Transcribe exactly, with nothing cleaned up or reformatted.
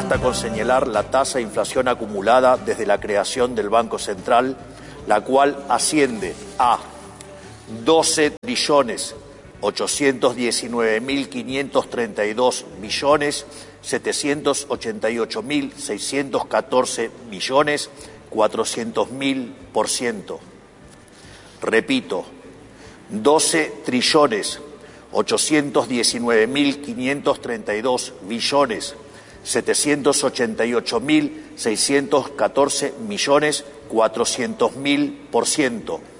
basta con señalar la tasa de inflación acumulada desde la creación del Banco Central, la cual asciende a doce trillones ochocientos diecinueve mil quinientos treinta y dos millones setecientos ochenta y ocho mil seiscientos catorce millones cuatrocientos mil por ciento. Repito, doce trillones ochocientos diecinueve mil quinientos treinta y dos billones setecientos ochenta y ocho mil seiscientos catorce millones cuatrocientos mil por ciento.